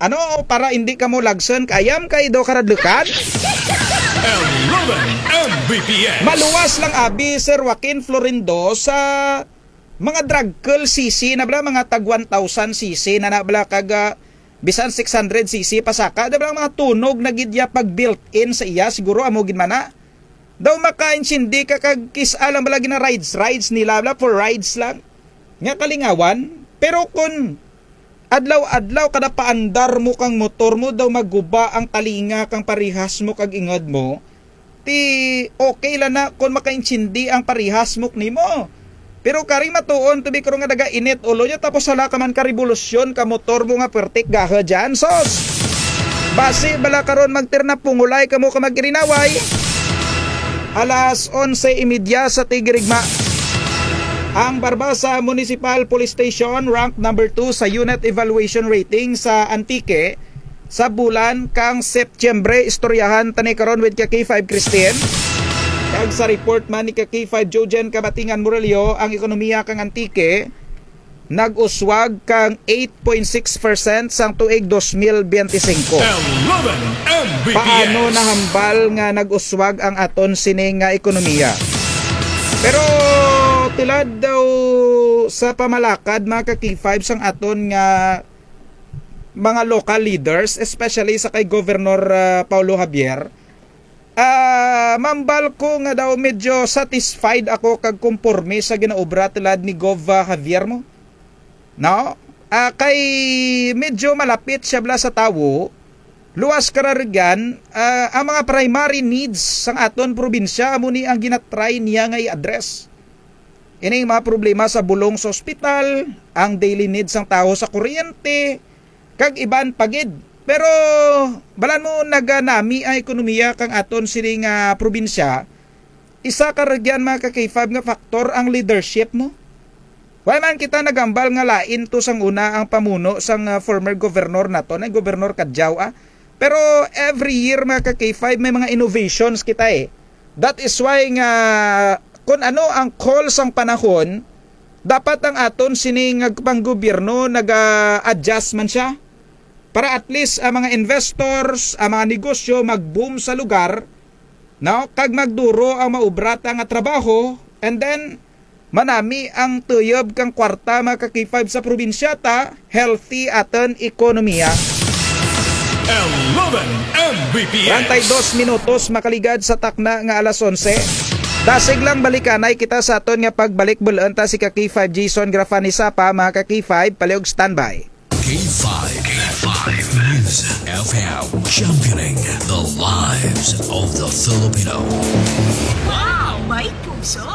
Ano, para hindi ka mo lagson, kayam kay do karadlukan? 11 Mbps. Maluwas lang abi Sir Joaquin Florindo sa mga dragkel cc na bala mga tag 1,000 cc na nabla kaga bisan 600 cc pasaka da bala mga tunog na gidya pag built-in sa iya siguro amo gid mana. Daw makaintindi ka kag kisa lang bala gina rides nila bala for rides lang. Nga kalingawan pero kun adlaw-adlaw kada paandar mo kang motor mo daw maguba ang talinga kang parihas mo kag ingod mo, ti okay lang na kung makaintindi ang parihas mo nimo. Pero kari matuon tubi karo nga daga init ulo niya tapos hala ka man ka revolusyon ka motor mo nga pertik gaha dyan sos. Basi bala karon magtirna pungulay kamo ka magirinaway. Alas 11:30 sa Tigirigma. Ang Barbasa Municipal Police Station ranked number 2 sa unit evaluation rating sa Antique sa bulan kang Setyembre. Istoryahan tani karon with K5 Christine. Kag sa report man ni K5 Jojen Kabatingan Morelio, ang ekonomiya kang Antique nag-uswag kang 8.6% sang tuig 2025. 11 Mbps. Paano nahambal nga nag-uswag ang aton sining nga ekonomiya? Pero tilad daw sa pamalakad mga ka-K5 sang aton nga mga local leaders, especially sa kay Governor Paulo Javier, mambal ko nga daw medyo satisfied ako kag konforme sa ginaobra tilad ni Gov Javier mo. No? Kay medyo malapit siya bla sa tawo, luwas kararigan, ang mga primary needs sang aton probinsya amo ni ang ginatry niya nga i-address. Ini mga problema sa bulong sa ospital, ang daily needs sang tao sa kuryente, kag iban pagid. Pero balan mo naganami ang ekonomiya kang aton sining probinsya, isa karagyan mga ka-K5 nga faktor ang leadership mo. Why man kita nagambal nga lain to sang una ang pamuno sang former governor nato, na Governor Kadjaw. Pero every year mga ka-K5 may mga innovations kita eh. That is why nga kung ano ang call sang panahon, dapat ang aton sining panggobyerno nag-adjust man siya. Para at least ang mga investors, ang mga negosyo mag-boom sa lugar, no? Kag magduro ang maubrata nga trabaho, and then manami ang tuyob kang kwarta mga ka-K5 sa probinsya ta, healthy aton ekonomiya. 11 Mbps. 32 minutos makaligad sa takna nga alas 11. Dasig lang balikanay kita sa aton nga pagbalik bulan ta si ka-K5 Jason Grafanisa pa mga ka-K5 paliog standby. K5 News FM, championing the lives of the Filipino. Wow, may puso!